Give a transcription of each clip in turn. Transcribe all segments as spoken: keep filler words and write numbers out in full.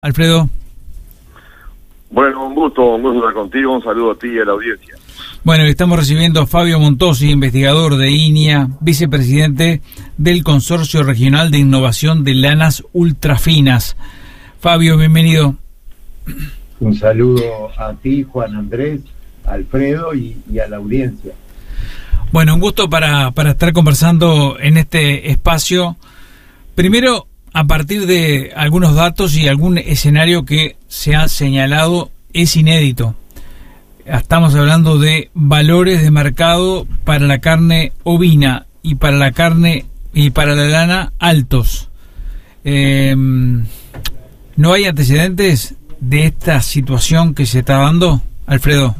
Alfredo. Bueno, un gusto, un gusto estar contigo, un saludo a ti y a la audiencia. Bueno, estamos recibiendo a Fabio Montosi, investigador de I N I A, vicepresidente del Consorcio Regional de Innovación de Lanas Ultrafinas. Fabio, bienvenido. Un saludo a ti, Juan Andrés, Alfredo y, y a la audiencia. Bueno, un gusto para, para estar conversando en este espacio. Primero, a partir de algunos datos y algún escenario que se ha señalado, es inédito. Estamos hablando de valores de mercado para la carne ovina y para la carne y para la lana altos. Eh, ¿No hay antecedentes de esta situación que se está dando, Alfredo?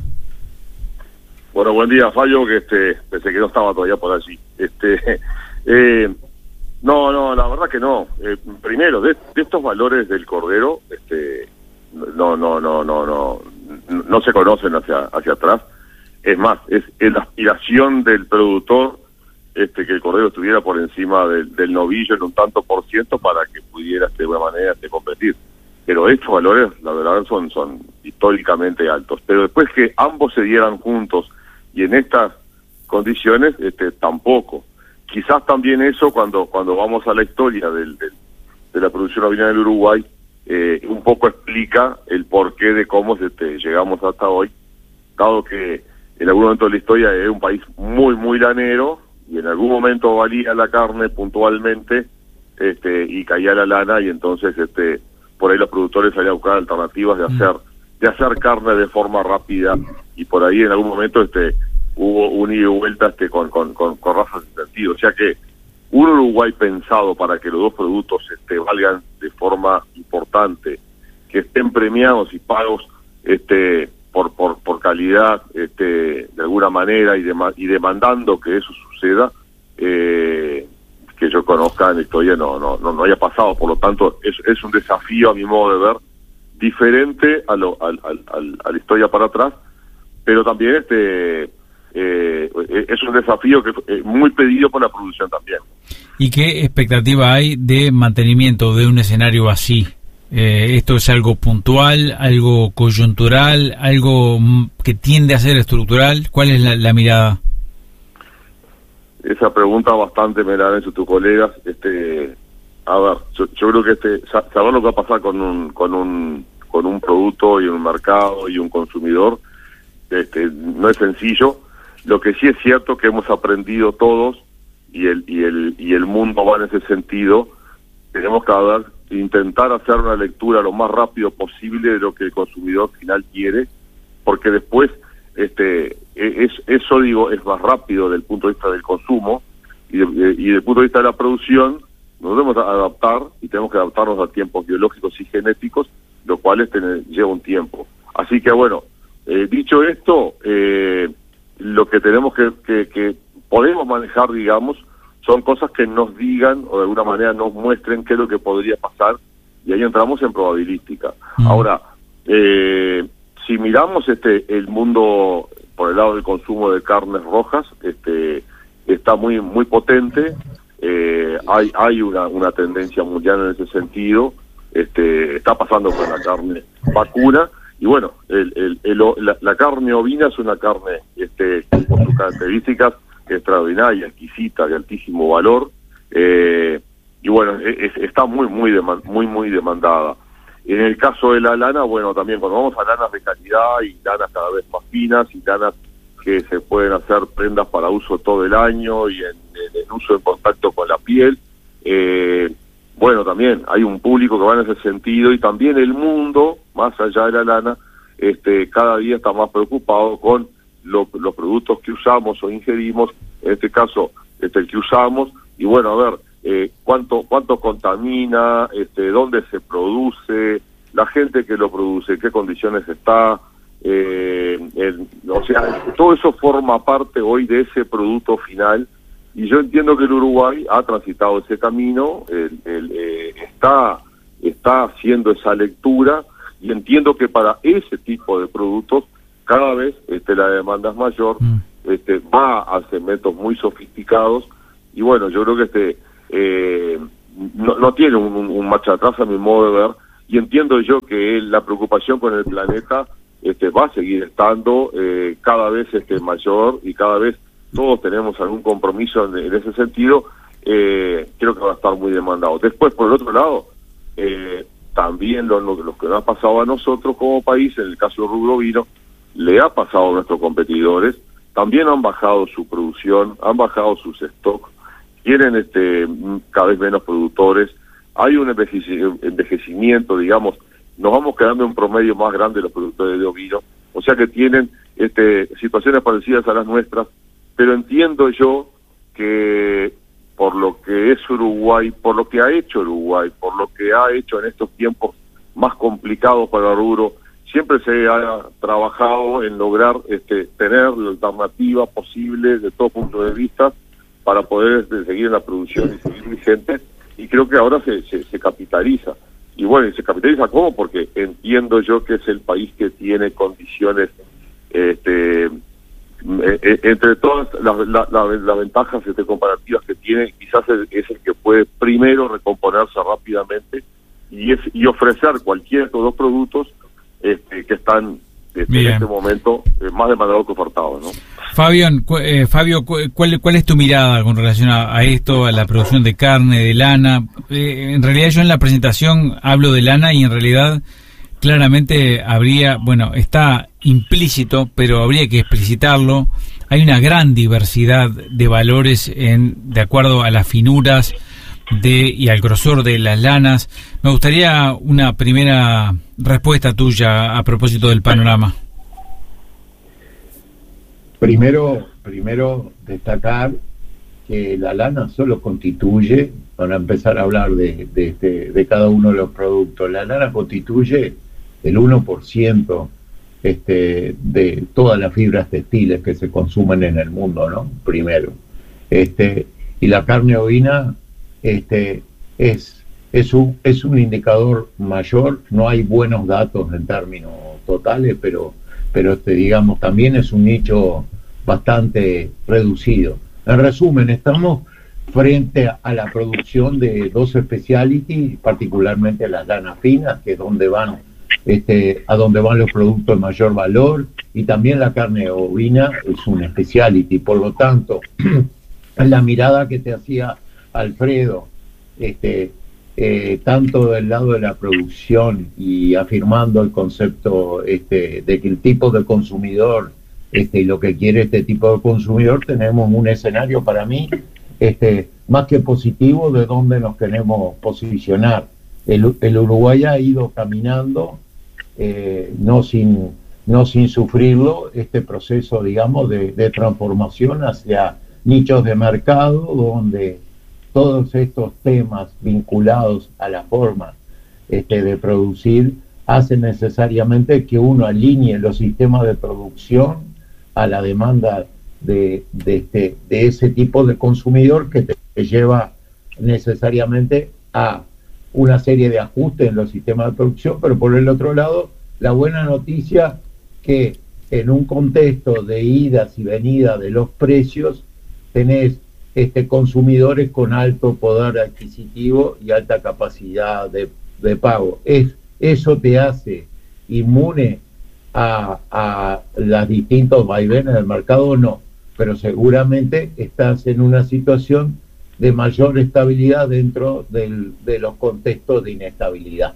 Bueno, buen día, Fabio, que este pensé que no estaba todavía por allí. Este, eh, no, no, la verdad que no. Eh, primero, de, de estos valores del cordero, este, no, no, no, no, no, no se conocen hacia hacia atrás. Es más, es, es la aspiración del productor, este, que el cordero estuviera por encima del, del novillo en un tanto por ciento para que pudiera de alguna manera de competir. Pero estos valores, la verdad, son son históricamente altos. Pero después que ambos se dieran juntos y en estas condiciones, este, tampoco. Quizás también eso, cuando cuando vamos a la historia del, del, de la producción ovina del Uruguay, eh, un poco explica el porqué de cómo este, llegamos hasta hoy, dado que en algún momento de la historia es un país muy, muy lanero, y en algún momento valía la carne puntualmente, este, y caía la lana, y entonces este por ahí los productores salían a buscar alternativas de hacer de hacer carne de forma rápida, y por ahí en algún momento este hubo un ida y vuelta este con, con, con, con razas de sentido. O sea que un Uruguay pensado para que los dos productos este valgan de forma importante, que estén premiados y pagos este por por por calidad este de alguna manera y, de, y demandando que eso suceda, eh, que yo conozca en la historia no no no no haya pasado. Por lo tanto es es un desafío, a mi modo de ver, diferente a lo al, al, al, a la historia para atrás, pero también este eh, es un desafío que es muy pedido por la producción también. ¿Y qué expectativa hay de mantenimiento de un escenario así? Eh, ¿Esto es algo puntual, algo coyuntural, algo que tiende a ser estructural? ¿Cuál es la, la mirada? Esa pregunta bastante me la han hecho tus colegas. Este, a ver, yo, yo creo que este saber lo que va a pasar con un con un con un producto y un mercado y un consumidor, este, no es sencillo. Lo que sí es cierto que hemos aprendido todos, y el y el y el mundo va en ese sentido. Tenemos que ver, intentar hacer una lectura lo más rápido posible de lo que el consumidor final quiere, porque después este es eso digo es más rápido desde el punto de vista del consumo, y, de, y desde el punto de vista de la producción nos debemos adaptar, y tenemos que adaptarnos a tiempos biológicos y genéticos, lo cual este, lleva un tiempo. Así que bueno, eh, dicho esto, eh, lo que tenemos que, que, que podemos manejar, digamos, son cosas que nos digan o de alguna manera nos muestren qué es lo que podría pasar, y ahí entramos en probabilística. Mm. Ahora, eh, si miramos este el mundo por el lado del consumo de carnes rojas, este está muy muy potente. Eh, hay hay una una tendencia mundial en ese sentido. Este está pasando con la carne vacuna, y bueno, el, el, el, la, la carne ovina es una carne este con sus características extraordinaria, exquisita, de altísimo valor, eh, y bueno, es, está muy muy deman, muy muy demandada. En el caso de la lana, bueno, también cuando vamos a lanas de calidad y lanas cada vez más finas y lanas que se pueden hacer prendas para uso todo el año y en, en, en uso en contacto con la piel, eh, bueno, también hay un público que va en ese sentido, y también el mundo, más allá de la lana, este cada día está más preocupado con lo, los productos que usamos o ingerimos, en este caso este el que usamos, y bueno, a ver, eh, cuánto cuánto contamina, este dónde se produce, la gente que lo produce, en qué condiciones está, eh, el, o sea, todo eso forma parte hoy de ese producto final. Y yo entiendo que el Uruguay ha transitado ese camino, el, el, eh, está está haciendo esa lectura, y entiendo que para ese tipo de productos cada vez este, la demanda es mayor, mm. este va a segmentos muy sofisticados, y bueno, yo creo que este eh, no, no tiene un, un, un marcha atrás a mi modo de ver, y entiendo yo que la preocupación con el planeta este, va a seguir estando eh, cada vez este, mayor, y cada vez todos tenemos algún compromiso en, en ese sentido. Eh, creo que va a estar muy demandado. Después, por el otro lado, eh, también lo, lo, lo que nos ha pasado a nosotros como país, en el caso del rubro vino, le ha pasado a nuestros competidores, también han bajado su producción, han bajado sus stocks, tienen este, cada vez menos productores, hay un envejecimiento, digamos, nos vamos quedando en promedio más grande los productores de ovino, o sea que tienen este, situaciones parecidas a las nuestras, pero entiendo yo que por lo que es Uruguay, por lo que ha hecho Uruguay, por lo que ha hecho en estos tiempos más complicados para el rubro, siempre se ha trabajado en lograr este, tener la alternativa posible de todo punto de vista para poder este, seguir en la producción y seguir vigente, y creo que ahora se, se, se capitaliza. Y bueno, ¿y se capitaliza cómo? Porque entiendo yo que es el país que tiene condiciones, este, eh, entre todas las, las, las, las ventajas este, comparativas que tiene, quizás es, es el que puede primero recomponerse rápidamente y, es, y ofrecer cualquiera de estos dos productos este, que están este, en este momento eh, más demandados que ofertados, ¿no? Fabián, cu eh, Fabio, cu ¿cuál, ¿cuál es tu mirada con relación a, a esto, a la producción de carne, de lana? Eh, en realidad yo en la presentación hablo de lana y en realidad claramente habría, bueno, está implícito, pero habría que explicitarlo. Hay una gran diversidad de valores en de acuerdo a las finuras de y al grosor de las lanas. Me gustaría una primera respuesta tuya a propósito del panorama. Primero, primero destacar que la lana solo constituye, para empezar a hablar de, de, de, de cada uno de los productos, la lana constituye el uno por ciento este, de todas las fibras textiles que se consumen en el mundo, ¿no? Primero. Este, y la carne ovina este, es, es, un, es un indicador mayor, no hay buenos datos en términos totales, pero, pero este, digamos, también es un nicho bastante reducido. En resumen, estamos frente a la producción de dos speciality, particularmente las lanas finas, que es donde van Este, a donde van los productos de mayor valor, y también la carne ovina es un speciality. Por lo tanto, la mirada que te hacía Alfredo, este, eh, tanto del lado de la producción y afirmando el concepto este, de que el tipo de consumidor este, y lo que quiere este tipo de consumidor, tenemos un escenario para mí este, más que positivo de dónde nos queremos posicionar. El, el Uruguay ha ido caminando, eh, no sin no sin sufrirlo, este proceso, digamos, de, de transformación hacia nichos de mercado, donde todos estos temas vinculados a la forma este, de producir hacen necesariamente que uno alinee los sistemas de producción a la demanda de, de, este, de ese tipo de consumidor, que te, te lleva necesariamente a una serie de ajustes en los sistemas de producción. Pero por el otro lado, la buena noticia que en un contexto de idas y venidas de los precios, tenés este, consumidores con alto poder adquisitivo y alta capacidad de, de pago. Es, eso te hace inmune a, a los distintos vaivenes del mercado o no, pero seguramente estás en una situación de mayor estabilidad dentro del, de los contextos de inestabilidad.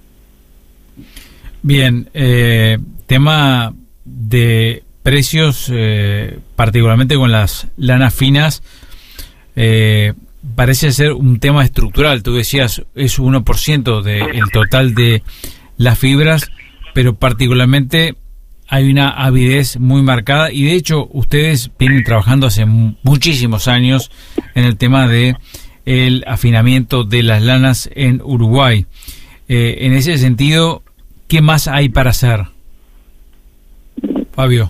Bien, eh, tema de precios, eh, particularmente con las lanas finas, eh, parece ser un tema estructural. Tú decías, es uno por ciento del total de las fibras, pero particularmente hay una avidez muy marcada, y de hecho ustedes vienen trabajando hace muchísimos años en el tema de el afinamiento de las lanas en Uruguay. Eh, en ese sentido, ¿qué más hay para hacer? Fabio.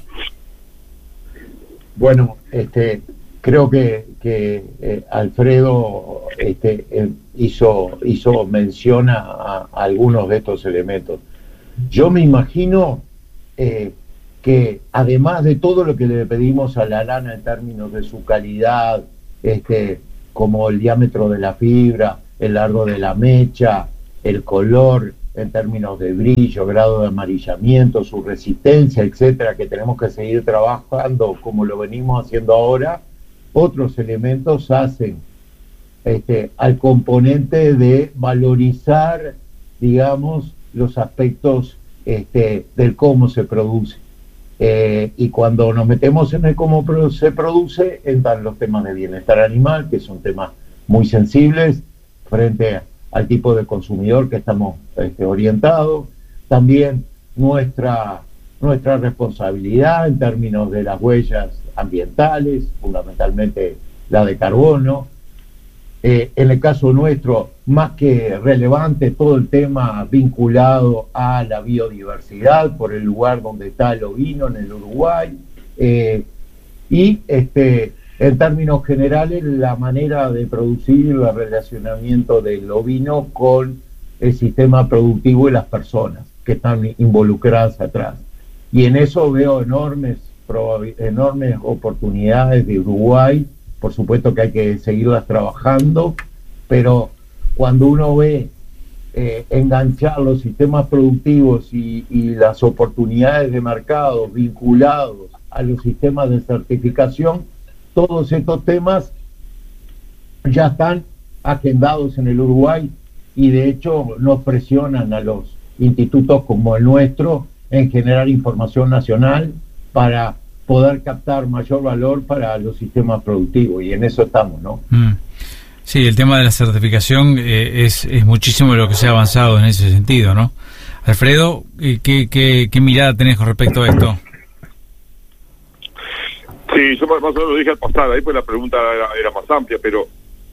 Bueno, este, creo que, que eh, Alfredo este, eh, hizo, hizo mención a, a algunos de estos elementos. Yo me imagino eh, que además de todo lo que le pedimos a la lana en términos de su calidad, este, como el diámetro de la fibra, el largo de la mecha, el color, en términos de brillo, grado de amarillamiento, su resistencia, etcétera, que tenemos que seguir trabajando como lo venimos haciendo ahora. Otros elementos hacen este, al componente de valorizar, digamos, los aspectos este, del cómo se produce. Eh, y cuando nos metemos en el cómo se produce, entran los temas de bienestar animal, que son temas muy sensibles frente a al tipo de consumidor que estamos este, orientados, también nuestra, nuestra responsabilidad en términos de las huellas ambientales, fundamentalmente la de carbono. Eh, en el caso nuestro, más que relevante, todo el tema vinculado a la biodiversidad por el lugar donde está el ovino en el Uruguay, eh, y este en términos generales, la manera de producir, el relacionamiento del ovino con el sistema productivo y las personas que están involucradas atrás. Y en eso veo enormes, enormes oportunidades de Uruguay. Por supuesto que hay que seguirlas trabajando, pero cuando uno ve eh, enganchar los sistemas productivos y, y las oportunidades de mercado vinculados a los sistemas de certificación, todos estos temas ya están agendados en el Uruguay y de hecho nos presionan a los institutos como el nuestro en generar información nacional para poder captar mayor valor para los sistemas productivos, y en eso estamos, ¿no? Mm. Sí, el tema de la certificación eh, es, es muchísimo de lo que se ha avanzado en ese sentido, ¿no? Alfredo, ¿qué, qué, qué mirada tenés con respecto a esto? Sí, yo más o menos lo dije al pasar, ahí pues la pregunta era, era más amplia, pero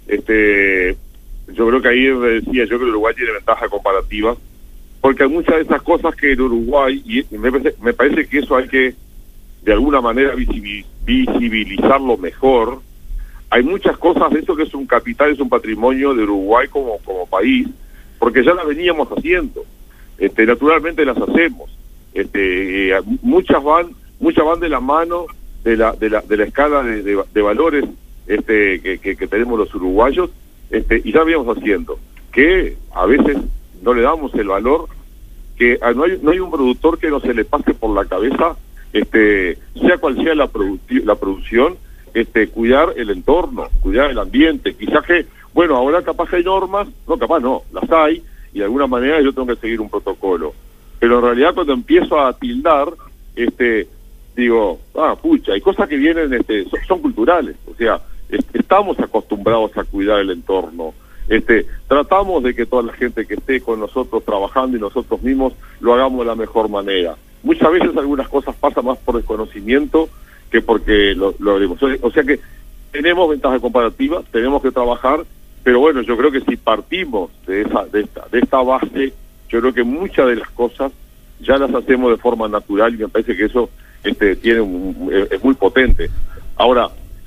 este yo creo que ahí decía yo que el Uruguay tiene ventaja comparativa, porque hay muchas de esas cosas que el Uruguay, y me parece, me parece que eso hay que de alguna manera visibilizarlo mejor. Hay muchas cosas de eso que es un capital, es un patrimonio de Uruguay como, como país, porque ya las veníamos haciendo, este naturalmente las hacemos, este eh, muchas van, muchas van de la mano de la de la de la escala de, de, de valores este que, que, que tenemos los uruguayos, este y ya veníamos haciendo, que a veces no le damos el valor, que no hay no hay un productor que no se le pase por la cabeza, este sea cual sea la producti- la producción, este cuidar el entorno, cuidar el ambiente. Quizás que, bueno, ahora capaz que hay normas, no, capaz no, las hay, y de alguna manera yo tengo que seguir un protocolo, pero en realidad cuando empiezo a tildar, este digo, ah, pucha, hay cosas que vienen, este, son, son culturales, o sea, est- estamos acostumbrados a cuidar el entorno, este, tratamos de que toda la gente que esté con nosotros trabajando y nosotros mismos lo hagamos de la mejor manera. Muchas veces algunas cosas pasan más por desconocimiento que porque lo, lo haremos. O sea que tenemos ventaja comparativa, tenemos que trabajar, pero bueno, yo creo que si partimos de esa, de esta, de esta base, yo creo que muchas de las cosas ya las hacemos de forma natural y me parece que eso este tiene un, es muy potente. Ahora,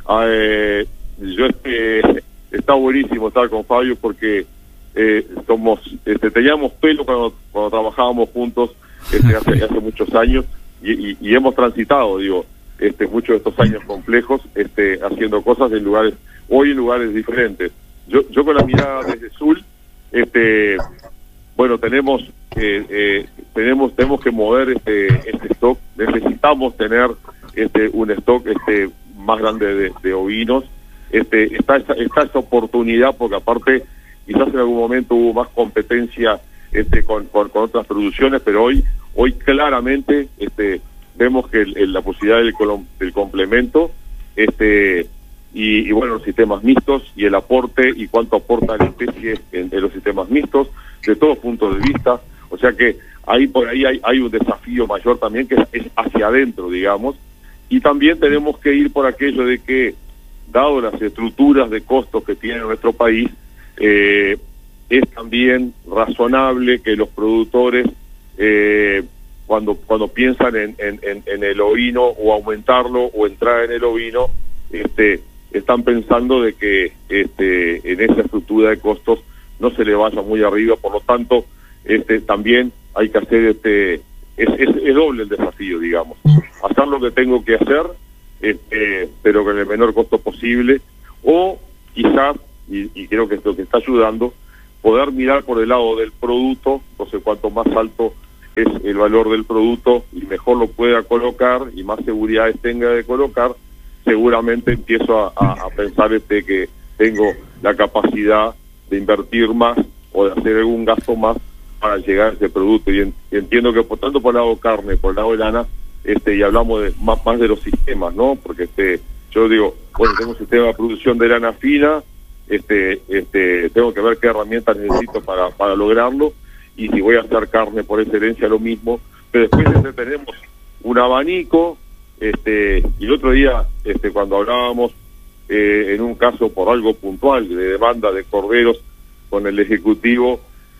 eh, yo este está buenísimo estar con Fabio porque eh, somos este teníamos pelo cuando, cuando trabajábamos juntos este, hace, hace muchos años y, y, y hemos transitado, digo, este muchos de estos años complejos este haciendo cosas en lugares, hoy en lugares diferentes. Yo yo con la mirada desde Sul, este bueno, tenemos eh, eh, tenemos tenemos que mover este este stock, necesitamos tener este un stock este más grande de, de ovinos, este está esa, está esa oportunidad porque aparte quizás en algún momento hubo más competencia este con, con, con otras producciones, pero hoy hoy claramente este vemos que el, el, la posibilidad del, del complemento este y, y bueno, los sistemas mixtos y el aporte y cuánto aporta la especie en, en los sistemas mixtos de todos puntos de vista, o sea que ahí por ahí hay, hay un desafío mayor también que es hacia adentro, digamos, y también tenemos que ir por aquello de que, dado las estructuras de costos que tiene nuestro país, eh, es también razonable que los productores eh, cuando cuando piensan en, en, en, en el ovino o aumentarlo o entrar en el ovino, este están pensando de que este en esa estructura de costos no se le vaya muy arriba, por lo tanto este también hay que hacer este es, es, es doble el desafío, digamos, hacer lo que tengo que hacer este, pero con el menor costo posible, o quizás y, y creo que es lo que está ayudando, poder mirar por el lado del producto. Entonces cuanto más alto es el valor del producto y mejor lo pueda colocar y más seguridades tenga de colocar, seguramente empiezo a, a, a pensar este que tengo la capacidad de invertir más o de hacer algún gasto más para llegar a ese producto. Y, en, y entiendo que por tanto por el lado carne, por el lado de lana, este y hablamos de más, más de los sistemas, ¿no? Porque este yo digo, bueno, tengo un sistema de producción de lana fina, este este tengo que ver qué herramientas necesito para, para lograrlo, y si voy a hacer carne por excelencia lo mismo, pero después este, tenemos un abanico, este y el otro día este cuando hablábamos eh, en un caso por algo puntual de demanda de corderos con el Ejecutivo,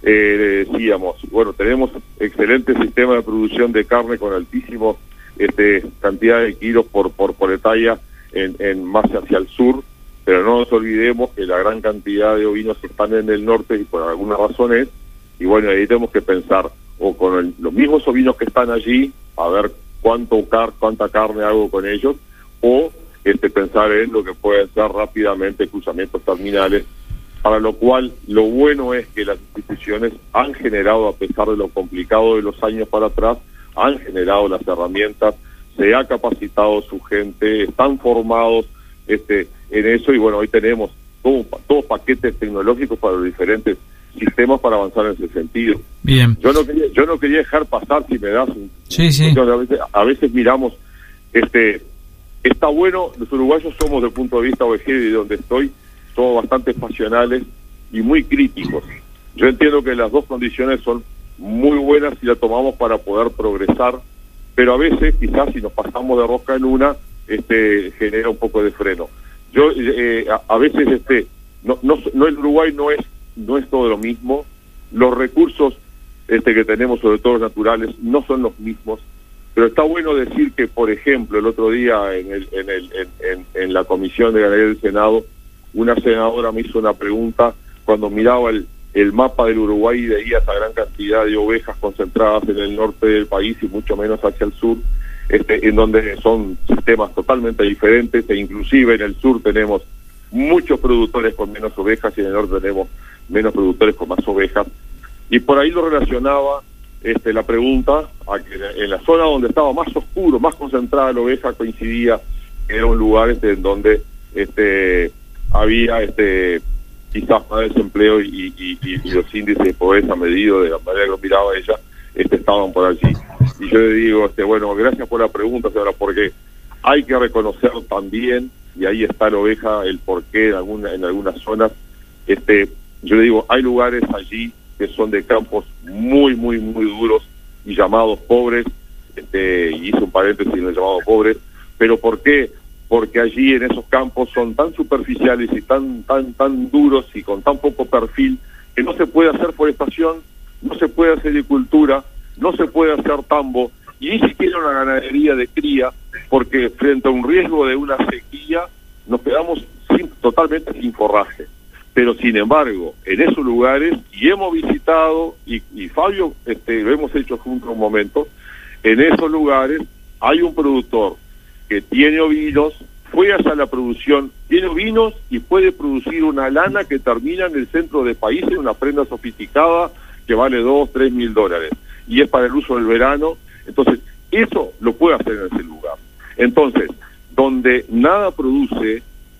eh, decíamos, bueno, tenemos excelente sistema de producción de carne con altísimo este cantidad de kilos por por por hectárea en, en más hacia el sur, pero no nos olvidemos que la gran cantidad de ovinos están en el norte y por alguna razón es, y bueno, ahí tenemos que pensar o con el, los mismos ovinos que están allí, a ver cuánto car cuánta carne hago con ellos, o este pensar en lo que pueden ser rápidamente cruzamientos terminales, para lo cual lo bueno es que las instituciones han generado, a pesar de lo complicado de los años para atrás, han generado las herramientas, se ha capacitado su gente, están formados este en eso, y bueno, hoy tenemos todos todo paquetes tecnológicos para los diferentes sistemas para avanzar en ese sentido. Bien. Yo no quería, yo no quería dejar pasar, si me das un, sí, sí. A veces, a veces miramos, este está bueno, los uruguayos somos desde el punto de vista O E G de donde estoy, somos bastante pasionales y muy críticos. Yo entiendo que las dos condiciones son muy buenas si la tomamos para poder progresar, pero a veces quizás si nos pasamos de rosca en una, este genera un poco de freno. Yo eh, a, a veces este no, no no el Uruguay no es no es todo lo mismo, los recursos este que tenemos, sobre todo los naturales, no son los mismos, pero está bueno decir que, por ejemplo, el otro día en el en el en, en, en la comisión de ganadería del Senado, una senadora me hizo una pregunta cuando miraba el el mapa del Uruguay y veía esa gran cantidad de ovejas concentradas en el norte del país y mucho menos hacia el sur, este, en donde son sistemas totalmente diferentes, e inclusive en el sur tenemos muchos productores con menos ovejas y en el norte tenemos menos productores con más ovejas, y por ahí lo relacionaba este, la pregunta a que en la zona donde estaba más oscuro, más concentrada la oveja, coincidía que era un lugar este, en donde este había este quizás más desempleo y, y, y, y los índices de pobreza medidos de la manera que lo miraba ella este, estaban por allí. Y yo le digo, este bueno, gracias por la pregunta, señora, porque hay que reconocer también, y ahí está la oveja, el porqué en, alguna, en algunas zonas, este yo le digo, hay lugares allí que son de campos muy, muy, muy duros y llamados pobres, este y hice un paréntesis en el llamado pobres, pero ¿por qué? Porque allí en esos campos son tan superficiales y tan tan tan duros y con tan poco perfil que no se puede hacer forestación, no se puede hacer agricultura, no se puede hacer tambo y ni siquiera una ganadería de cría, porque frente a un riesgo de una sequía nos quedamos sin, totalmente sin forraje. Pero sin embargo, en esos lugares, y hemos visitado, y, y Fabio este, lo hemos hecho juntos un momento, en esos lugares hay un productor que tiene ovinos, fue hacia la producción, tiene ovinos y puede producir una lana que termina en el centro del país en una prenda sofisticada que vale dos, tres mil dólares y es para el uso del verano. Entonces, eso lo puede hacer en ese lugar. Entonces, donde nada produce,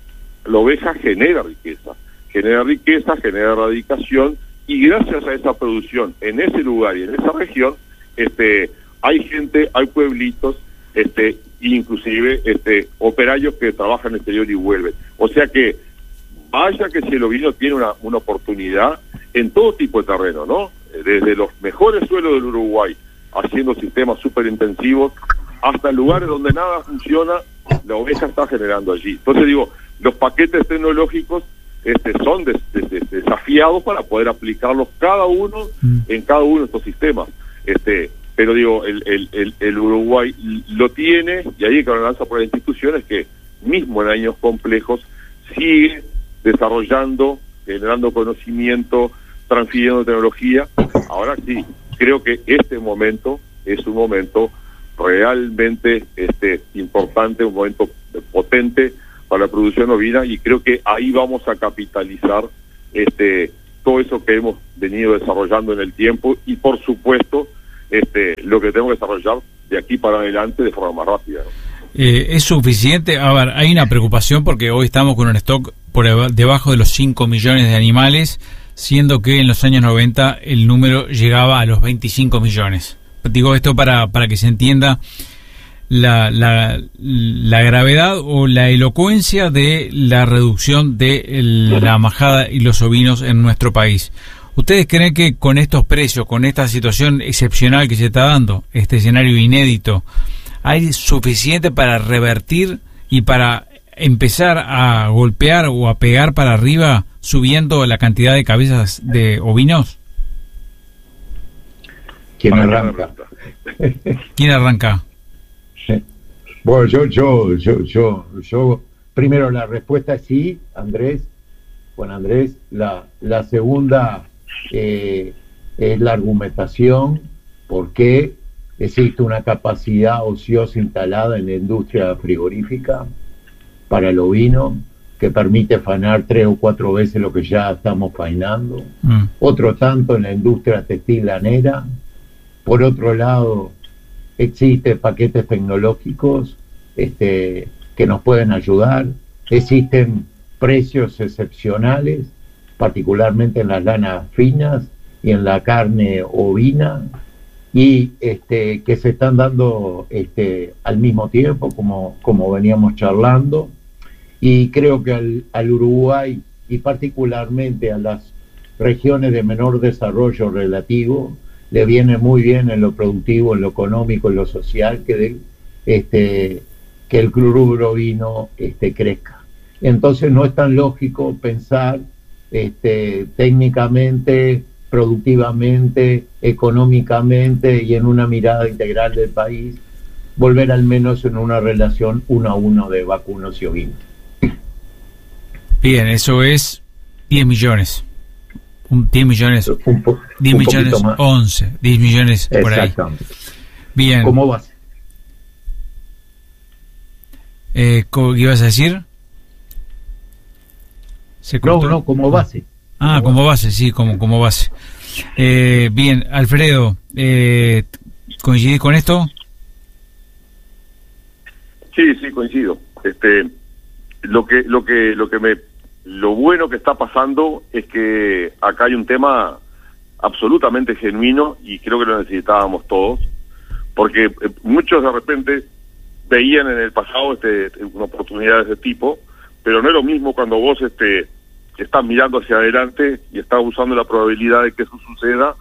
la oveja genera riqueza, genera riqueza, genera erradicación, y gracias a esa producción en ese lugar y en esa región, este, hay gente, hay pueblitos, este, inclusive este operarios que trabajan en el exterior y vuelven. O sea que vaya que si el ovino tiene una, una oportunidad en todo tipo de terreno, ¿no? Desde los mejores suelos del Uruguay, haciendo sistemas súper intensivos, hasta lugares donde nada funciona, la oveja está generando allí. Entonces digo, los paquetes tecnológicos este, son des, des, des, desafiados para poder aplicarlos cada uno mm. en cada uno de estos sistemas. Este Pero digo, el, el, el, el Uruguay lo tiene, y ahí hay que lanza por las instituciones que, mismo en años complejos, sigue desarrollando, generando conocimiento, transfiriendo tecnología. Ahora sí, creo que este momento es un momento realmente este importante, un momento potente para la producción ovina, y creo que ahí vamos a capitalizar este todo eso que hemos venido desarrollando en el tiempo y por supuesto este lo que tenemos que desarrollar de aquí para adelante de forma más rápida, ¿no? Eh, ¿Es suficiente? A ver, hay una preocupación porque hoy estamos con un stock por debajo de los cinco millones de animales, siendo que en los años noventa el número llegaba a los veinticinco millones. Digo esto para, para que se entienda la, la, la gravedad o la elocuencia de la reducción de el, la majada y los ovinos en nuestro país. ¿Ustedes creen que con estos precios, con esta situación excepcional que se está dando, este escenario inédito, hay suficiente para revertir y para empezar a golpear o a pegar para arriba subiendo la cantidad de cabezas de ovinos? ¿Quién arranca? ¿Quién arranca? Bueno, yo, yo, yo, yo, yo, primero la respuesta es sí, Andrés, Juan Andrés. La, la segunda eh, es la argumentación, porque existe una capacidad ociosa instalada en la industria frigorífica para el ovino que permite faenar tres o cuatro veces lo que ya estamos faenando. Mm. Otro tanto en la industria textil lanera. Por otro lado, existen paquetes tecnológicos este, que nos pueden ayudar. Existen precios excepcionales, particularmente en las lanas finas y en la carne ovina, y este, que se están dando este, al mismo tiempo, como, como veníamos charlando. Y creo que al, al Uruguay, y particularmente a las regiones de menor desarrollo relativo, le viene muy bien en lo productivo, en lo económico, en lo social, que, de, este, que el rubro ovino este, crezca. Entonces no es tan lógico pensar este, técnicamente, productivamente, económicamente y en una mirada integral del país, volver al menos en una relación uno a uno de vacunos y ovinos. Bien, eso es diez millones. Un diez millones, un po, diez un millones, once, diez millones por ahí. Bien. ¿Cómo vas? Eh, ¿Qué ibas a decir? ¿Se no, no, como base. Ah, como base, sí, como, como base. Eh, bien, Alfredo, eh, ¿coincidís con esto? Sí, sí, coincido. Este, lo que, lo que, lo que me Lo bueno que está pasando es que acá hay un tema absolutamente genuino y creo que lo necesitábamos todos, porque muchos de repente veían en el pasado este, una oportunidad de ese tipo, pero no es lo mismo cuando vos este, estás mirando hacia adelante y estás usando la probabilidad de que eso suceda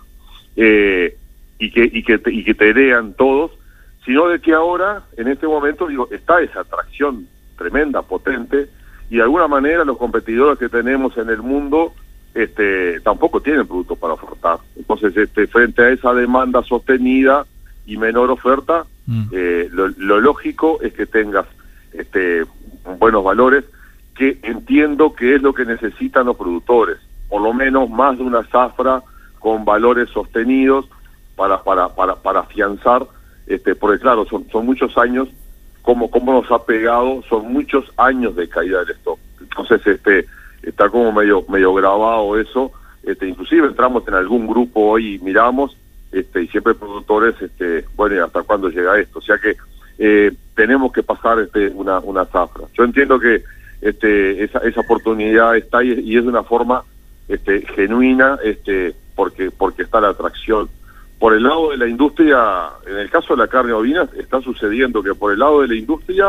eh, y que y que te, y que te lean todos, sino de que ahora, en este momento, digo, está esa atracción tremenda, potente, y de alguna manera los competidores que tenemos en el mundo este tampoco tienen productos para ofertar. Entonces, este frente a esa demanda sostenida y menor oferta, mm. eh, lo, lo lógico es que tengas este buenos valores, que entiendo que es lo que necesitan los productores, por lo menos más de una zafra con valores sostenidos para para para para afianzar, este porque claro, son son muchos años. Como, como nos ha pegado, son muchos años de caída del stock. Entonces, este, está como medio, medio grabado eso. Este, inclusive entramos en algún grupo hoy y miramos, este, y siempre productores, este, bueno, ¿y hasta cuándo llega esto? O sea que eh, tenemos que pasar este, una, una zafra. Yo entiendo que este, esa, esa oportunidad está y, y es de una forma este, genuina, este, porque, porque está la atracción. Por el lado de la industria, en el caso de la carne ovina, está sucediendo que por el lado de la industria,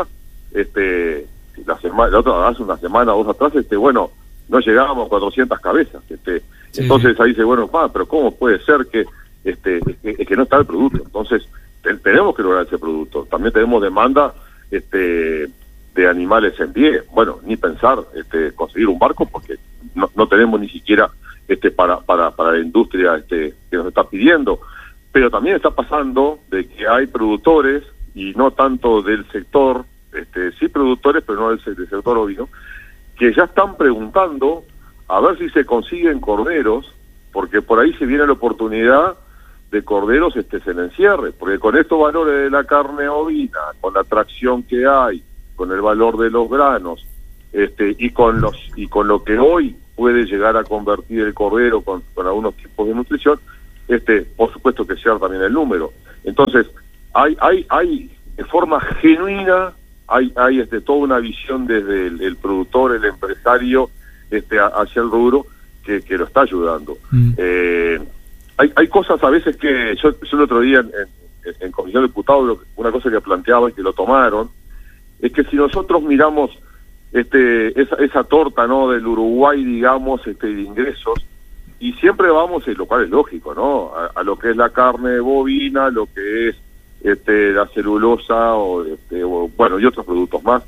este, la semana, la otra, hace una semana o dos atrás, este, bueno, no llegábamos a cuatrocientas cabezas, este, sí. Entonces ahí dice, bueno, pa, pero ¿cómo puede ser que, este, es que, que no está el producto? Entonces te, tenemos que lograr ese producto. También tenemos demanda, este, de animales en pie. Bueno, ni pensar, este, conseguir un barco porque no, no tenemos ni siquiera, este, para, para, para la industria, este, que nos está pidiendo. Pero también está pasando de que hay productores, y no tanto del sector, este, sí productores, pero no del, del sector ovino, que ya están preguntando a ver si se consiguen corderos, porque por ahí se viene la oportunidad de corderos este, se le encierre, porque con estos valores de la carne ovina, con la atracción que hay, con el valor de los granos, este, y con los y con lo que hoy puede llegar a convertir el cordero con, con algunos tipos de nutrición, este, por supuesto que sea también el número. Entonces, hay, hay, hay de forma genuina, hay, hay este, toda una visión desde el, el productor, el empresario, este, hacia el rubro, que, que lo está ayudando. Mm. Eh, hay, hay cosas a veces que, yo, yo el otro día en, en, en Comisión de Diputados, una cosa que planteaba y que lo tomaron, es que si nosotros miramos este esa, esa torta, ¿no?, del Uruguay, digamos, este de ingresos, y siempre vamos, lo cual es lógico, ¿no?, a, a lo que es la carne bovina, lo que es este la celulosa, o, este, o bueno, y otros productos más,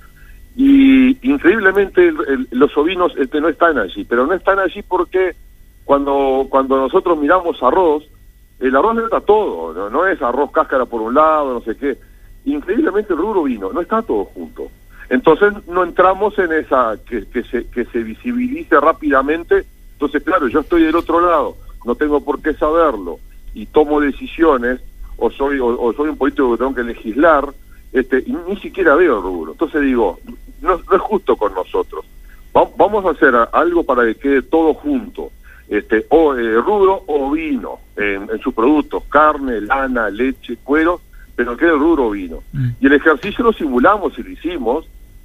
y increíblemente el, el, los ovinos este no están allí, pero no están allí porque cuando cuando nosotros miramos arroz, el arroz no está todo, no, no es arroz cáscara por un lado, no sé qué. Increíblemente el rubro vino, no está todo junto. Entonces no entramos en esa, que, que, se, que se visibilice rápidamente. Entonces, claro, yo estoy del otro lado, no tengo por qué saberlo, y tomo decisiones, o soy o, o soy un político que tengo que legislar, este, y ni siquiera veo el rubro. Entonces digo, no, no es justo con nosotros. Va, vamos a hacer algo para que quede todo junto, este, o eh, rubro o vino, en, en sus productos, carne, lana, leche, cuero, pero que el rubro vino. Mm. Y el ejercicio lo simulamos y lo hicimos,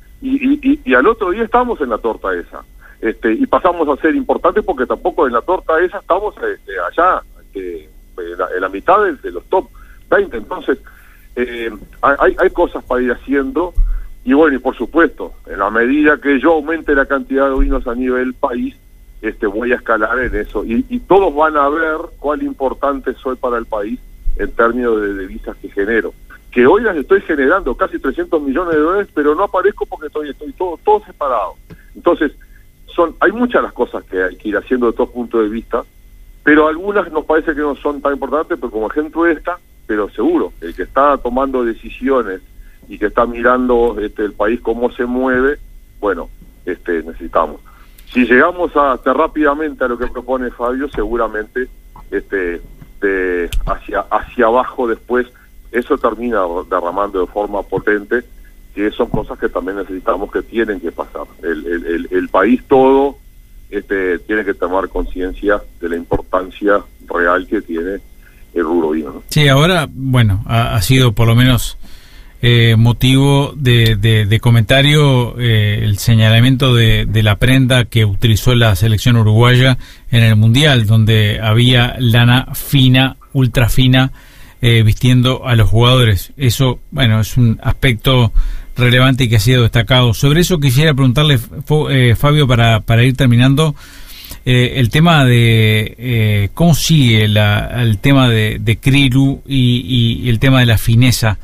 y, y, y al otro día estamos en la torta esa, este, y pasamos a ser importantes porque tampoco en la torta esa estamos este, allá, este, en, la, en la mitad de, de los top veinte. Entonces, eh, hay, hay cosas para ir haciendo, y bueno, y por supuesto, en la medida que yo aumente la cantidad de vinos a nivel país, este, voy a escalar en eso, y, y todos van a ver cuál importante soy para el país en términos de divisas que genero, que hoy las estoy generando casi trescientos millones de dólares, pero no aparezco porque estoy, estoy todo, todo separado. Entonces, son hay muchas las cosas que hay que ir haciendo de todos puntos de vista, pero algunas nos parece que no son tan importantes, pero como ejemplo esta, pero seguro, el que está tomando decisiones y que está mirando este, el país cómo se mueve, bueno, este necesitamos. Si llegamos a, hasta rápidamente a lo que propone Fabio, seguramente este de hacia hacia abajo después, eso termina derramando de forma potente, que son cosas que también necesitamos, que tienen que pasar. El, el, el, el país todo este tiene que tomar conciencia de la importancia real que tiene el rubro vino, ¿no? Sí, ahora, bueno, ha, ha sido por lo menos eh, motivo de, de, de comentario eh, el señalamiento de, de la prenda que utilizó la selección uruguaya en el Mundial, donde había lana fina, ultra fina, eh, vistiendo a los jugadores. Eso, bueno, es un aspecto relevante y que ha sido destacado. Sobre eso quisiera preguntarle, eh, Fabio, para, para ir terminando, eh, el tema de eh, cómo sigue la, el tema de, de Krilu y, y el tema de la fineza.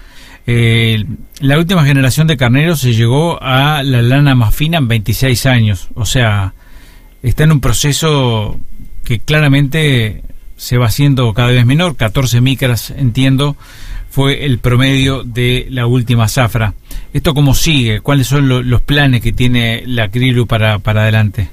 Eh, la última generación de carneros se llegó a la lana más fina en veintiséis años, o sea, está en un proceso que claramente se va haciendo cada vez menor. catorce micras, entiendo, fue el promedio de la última zafra. ¿Esto cómo sigue? ¿Cuáles son lo, los planes que tiene la Krilu para, para adelante?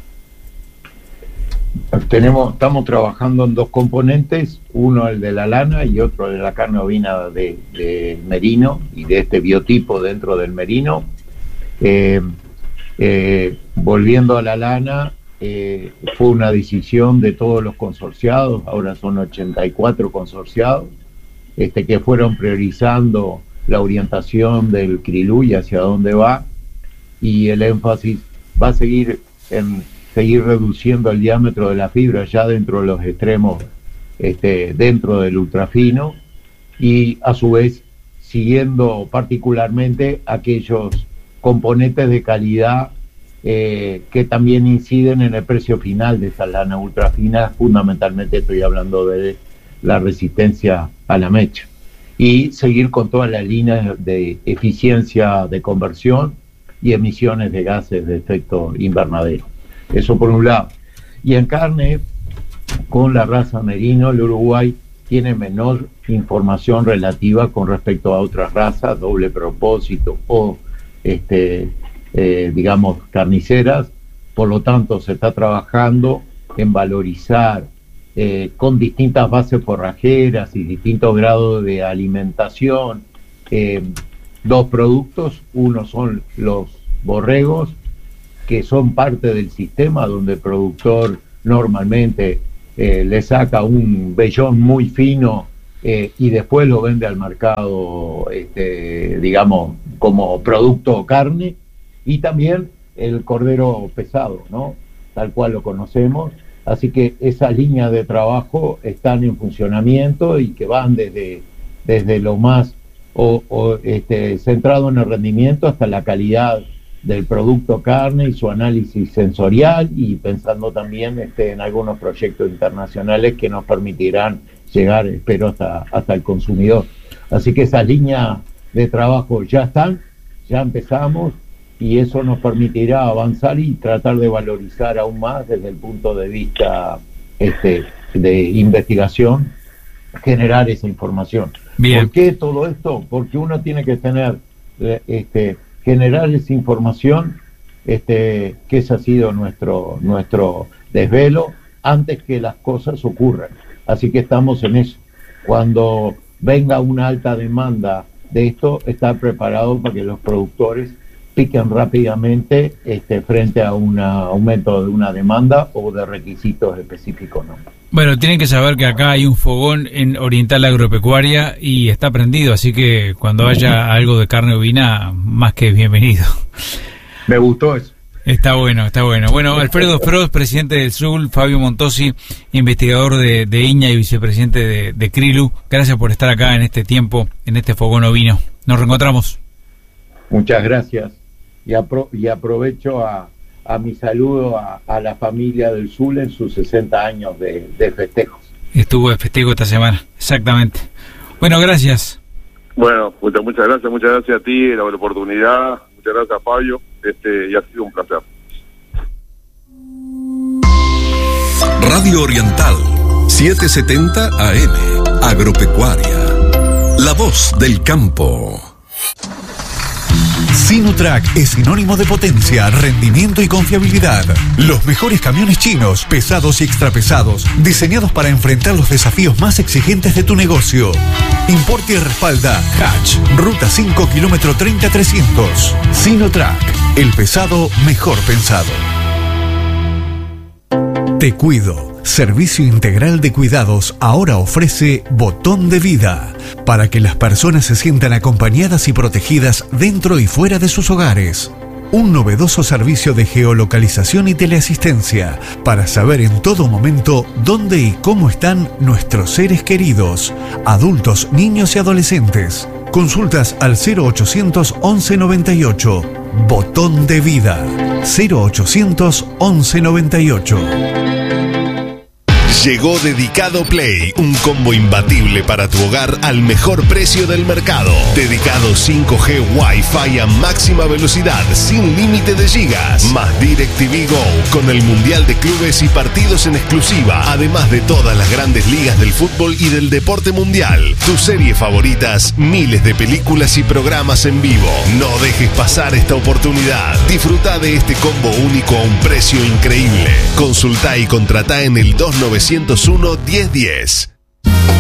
Tenemos, estamos trabajando en dos componentes, uno el de la lana y otro de la carne ovina de, de merino y de este biotipo dentro del merino. Eh, eh, volviendo a la lana, eh, fue una decisión de todos los consorciados, ahora son ochenta y cuatro consorciados, este, que fueron priorizando la orientación del Krilu y hacia dónde va, y el énfasis va a seguir en seguir reduciendo el diámetro de la fibra ya dentro de los extremos, este, dentro del ultrafino, y a su vez siguiendo particularmente aquellos componentes de calidad eh, que también inciden en el precio final de esa lana ultrafina. Fundamentalmente estoy hablando de la resistencia a la mecha, y seguir con todas las líneas de eficiencia de conversión y emisiones de gases de efecto invernadero. Eso por un lado. Y en carne, con la raza merino, el Uruguay tiene menor información relativa con respecto a otras razas, doble propósito o, este, eh, digamos, carniceras. Por lo tanto, se está trabajando en valorizar eh, con distintas bases forrajeras y distintos grados de alimentación eh, dos productos. Uno son los borregos, que son parte del sistema, donde el productor normalmente eh, le saca un vellón muy fino eh, y después lo vende al mercado, este, digamos, como producto o carne, y también el cordero pesado, ¿no? Tal cual lo conocemos. Así que esas líneas de trabajo están en funcionamiento y que van desde, desde lo más o, o, este, centrado en el rendimiento hasta la calidad del producto carne y su análisis sensorial, y pensando también este, en algunos proyectos internacionales que nos permitirán llegar, espero, hasta, hasta el consumidor. Así que esas líneas de trabajo ya están, ya empezamos, y eso nos permitirá avanzar y tratar de valorizar aún más desde el punto de vista este, de investigación, generar esa información. Bien. ¿Por qué todo esto? Porque uno tiene que tener, este, generar esa información, este, que ese ha sido nuestro, nuestro desvelo antes que las cosas ocurran. Así que estamos en eso. Cuando venga una alta demanda de esto, estar preparado para que los productores piquen rápidamente este, frente a un aumento de una demanda o de requisitos específicos, ¿no? Bueno, tienen que saber que acá hay un fogón en Oriental Agropecuaria y está prendido, así que cuando haya algo de carne ovina, más que bienvenido. Me gustó eso. Está bueno, está bueno. Bueno, Alfredo Frost, presidente del S U L, Fabio Montosi, investigador de, de I N A y vicepresidente de, de CRILU, gracias por estar acá en este tiempo, en este fogón ovino. Nos reencontramos. Muchas gracias. Y, apro y aprovecho a, a mi saludo a, a la familia del S U L en sus sesenta años de, de festejos. Estuvo de festejo esta semana, exactamente. Bueno, gracias. Bueno, muchas, muchas gracias, muchas gracias a ti, la oportunidad, muchas gracias a Fabio, este, y ha sido un placer. Radio Oriental, setecientos setenta A M, Agropecuaria, la voz del campo. Sinotrack es sinónimo de potencia, rendimiento y confiabilidad. Los mejores camiones chinos, pesados y extrapesados, diseñados para enfrentar los desafíos más exigentes de tu negocio. Importa y respalda Hatch, Ruta cinco, kilómetro treinta trescientos. Sinotrack, el pesado mejor pensado. Te Cuido. Servicio Integral de Cuidados ahora ofrece Botón de Vida, para que las personas se sientan acompañadas y protegidas dentro y fuera de sus hogares. Un novedoso servicio de geolocalización y teleasistencia para saber en todo momento dónde y cómo están nuestros seres queridos, adultos, niños y adolescentes. Consultas al cero ochocientos once noventa y ocho. Botón de Vida. cero ochocientos once noventa y ocho. Llegó Dedicado Play, un combo imbatible para tu hogar al mejor precio del mercado. Dedicado cinco G Wi-Fi a máxima velocidad, sin límite de gigas. Más DirecTV Go, con el Mundial de Clubes y partidos en exclusiva, además de todas las grandes ligas del fútbol y del deporte mundial. Tus series favoritas, miles de películas y programas en vivo. No dejes pasar esta oportunidad. Disfruta de este combo único a un precio increíble. Consulta y contratá en el dos nueve cero uno, diez diez.